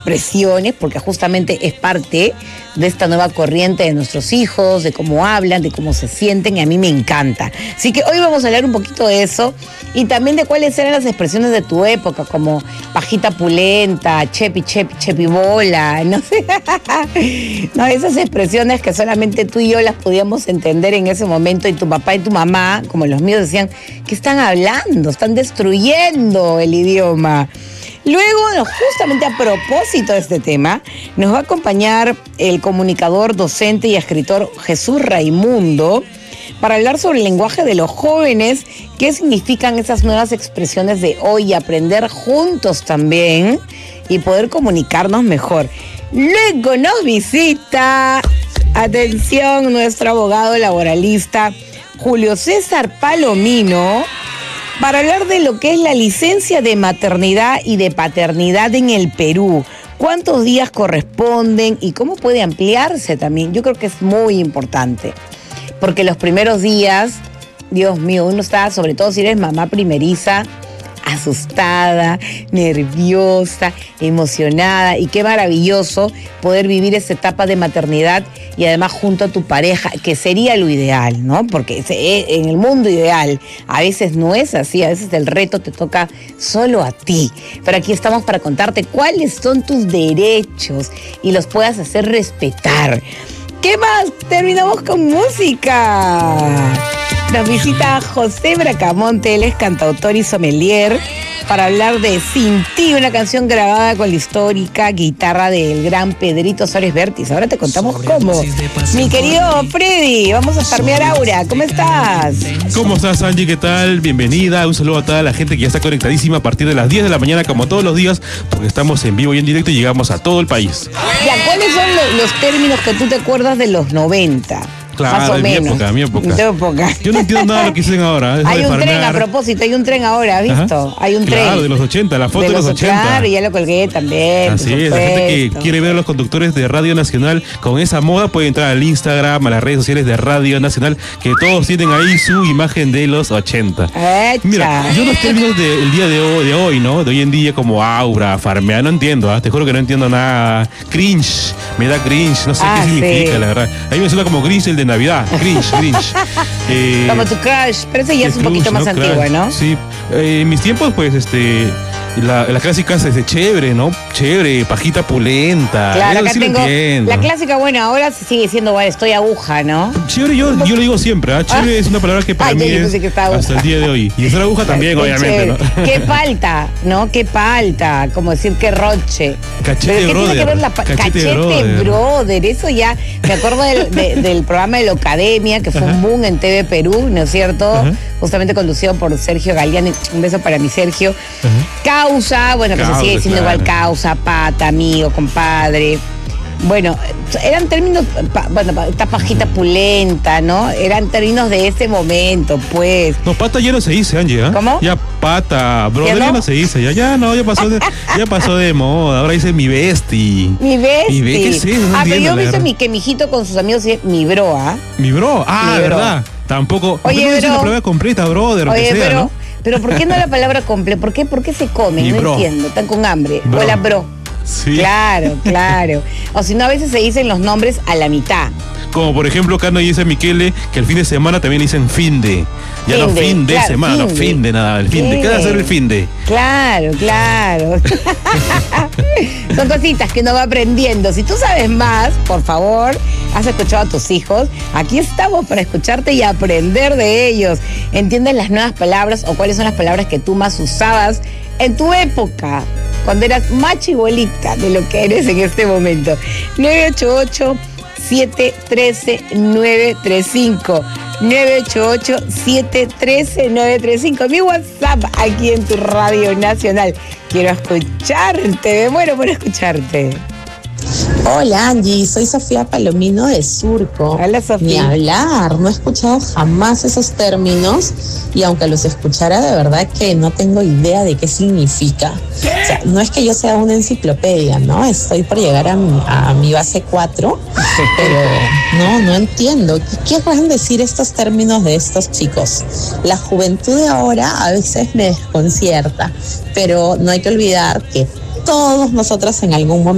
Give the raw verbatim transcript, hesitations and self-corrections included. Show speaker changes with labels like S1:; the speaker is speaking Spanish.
S1: expresiones, porque justamente es parte de esta nueva corriente de nuestros hijos, de cómo hablan, de cómo se sienten, y a mí me encanta. Así que hoy vamos a hablar un poquito de eso y también de cuáles eran las expresiones de tu época, como pajita pulenta, chepi, chepi, chepi bola, no sé. No, esas expresiones que solamente tú y yo las podíamos entender en ese momento, y tu papá y tu mamá, como los míos, decían, ¿qué están hablando? Están destruyendo el idioma. Luego, justamente a propósito de este tema, nos va a acompañar el comunicador, docente y escritor Jesús Raimundo para hablar sobre el lenguaje de los jóvenes, qué significan esas nuevas expresiones de hoy y aprender juntos también y poder comunicarnos mejor. Luego nos visita, atención, nuestro abogado laboralista Julio César Palomino, para hablar de lo que es la licencia de maternidad y de paternidad en el Perú. ¿Cuántos días corresponden y cómo puede ampliarse también? Yo creo que es muy importante, porque los primeros días, Dios mío, uno está, sobre todo si eres mamá primeriza, asustada, nerviosa, emocionada, y qué maravilloso poder vivir esa etapa de maternidad y además junto a tu pareja, que sería lo ideal, ¿no? Porque en el mundo ideal a veces no es así, a veces el reto te toca solo a ti, pero aquí estamos para contarte cuáles son tus derechos y los puedas hacer respetar. ¿Qué más? Terminamos con música. Nos visita José Bracamonte, él es cantautor y sommelier, para hablar de Sin Ti, una canción grabada con la histórica guitarra del gran Pedrito Suárez Vértiz. Ahora te contamos cómo. Mi querido Freddy, vamos a farmear Aura. ¿Cómo estás?
S2: ¿Cómo estás, Angie? ¿Qué tal? Bienvenida. Un saludo a toda la gente que ya está conectadísima a partir de las diez de la mañana, como todos los días, porque estamos en vivo y en directo y llegamos a todo el país.
S1: Ya, ¿cuáles son los, los términos que tú te acuerdas de los noventa?
S2: Claro,
S1: más o
S2: en mi
S1: menos.
S2: época, en mi época.
S1: En tu época.
S2: Yo no entiendo nada de lo que dicen ahora.
S1: Hay un tren, a propósito, hay un tren ahora, ¿has visto?
S2: Ajá.
S1: Hay un tren.
S2: Claro, de los ochenta, la foto de, de los, los ochenta.
S1: Claro, ya lo colgué también.
S2: Así es, la gente que quiere ver a los conductores de Radio Nacional con esa moda puede entrar al Instagram, a las redes sociales de Radio Nacional, que todos tienen ahí su imagen de los ochenta.
S1: Echa.
S2: Mira, yo los términos del día de hoy, de hoy, ¿no? De hoy en día, como aura, farmea, no entiendo, ¿eh? Te juro que no entiendo nada. Cringe, me da cringe, no sé
S1: ah,
S2: qué significa,
S1: sí.
S2: la verdad. A mí me suena como grinch el de Navidad, cringe. Grinch.
S1: Eh, como tu crush, pero ese ya es un poquito más
S2: ¿no?
S1: antigua, ¿no?
S2: Sí, eh, en mis tiempos, pues, este, la, la clásica es de chévere, ¿no? Chévere, pajita pulenta.
S1: Claro, acá
S2: sí
S1: tengo la clásica, bueno, ahora se sigue diciendo, bueno, estoy aguja, ¿no?
S2: Chévere, yo, yo lo digo siempre, ¿eh? Chévere ah. es una palabra que para
S1: Ay,
S2: mí es hasta el día de hoy. Y estar aguja también,
S1: qué
S2: obviamente, ¿no?
S1: Qué falta, ¿no? Qué falta, como decir que roche.
S2: Cachete
S1: ¿Pero
S2: brother.
S1: Tiene que ver la Cachete, Cachete brother. brother. Eso ya, me acuerdo del, de, del programa de la Academia, que fue Ajá. un boom en T V Perú, ¿no es cierto? Ajá. Justamente conducido por Sergio Galeani. Un beso para mi Sergio. Ajá. Causa, bueno, que Causa, se sigue diciendo claro. igual causa, pata, amigo, compadre. Bueno, eran términos, pa, bueno, esta pajita pulenta, ¿no? Eran términos de ese momento, pues.
S2: No, pata ya no se dice, Angie, ¿eh?
S1: ¿Cómo?
S2: Ya pata, brother, ¿Ya no? ya no se dice, ya, ya no, ya pasó de, ya pasó de moda, ahora dice mi besti.
S1: Mi besti.
S2: Mi be, ¿qué es eso? No
S1: ah,
S2: entiendo,
S1: pero yo he visto mi, que mi hijito con sus amigos dice mi bro, ¿ah?
S2: ¿eh? Mi bro, ah, mi bro. ¿verdad? Tampoco.
S1: Oye,
S2: no
S1: bro.
S2: dice la palabra completa, brother,
S1: Oye,
S2: que sea,
S1: pero,
S2: ¿no?
S1: pero ¿por qué no la palabra completa? ¿Por qué, ¿Por qué se comen? Mi no bro. entiendo, están con hambre.
S2: Bro.
S1: Hola, bro.
S2: Sí.
S1: Claro, claro. O si no, a veces se dicen los nombres a la mitad.
S2: Como por ejemplo, acá nos dice Miquele que el fin de semana también dicen fin de. Ya fin no de, fin de claro, semana, fin no fin de nada, el fin de. ¿Qué va a hacer el fin de?
S1: Claro, claro. Son cositas que uno va aprendiendo. Si tú sabes más, por favor, has escuchado a tus hijos. Aquí estamos para escucharte y aprender de ellos. ¿Entiendes las nuevas palabras o cuáles son las palabras que tú más usabas en tu época, cuando eras más chibolita de lo que eres en este momento? nueve ocho ocho, siete uno tres, nueve tres cinco nueve ocho ocho, siete uno tres, nueve tres cinco Mi WhatsApp aquí en tu Radio Nacional. Quiero escucharte, me muero por escucharte.
S3: Hola Angie, soy Sofía Palomino de Surco.
S1: Hola Sofía.
S3: Ni hablar, no he escuchado jamás esos términos y aunque los escuchara de verdad que no tengo idea de qué significa. O sea, no es que yo sea una enciclopedia, ¿no? Estoy por llegar a mi, a mi base cuatro, pero no, no entiendo. ¿Qué querrán decir estos términos de estos chicos? La juventud de ahora a veces me desconcierta, pero no hay que olvidar que todos nosotros en algún momento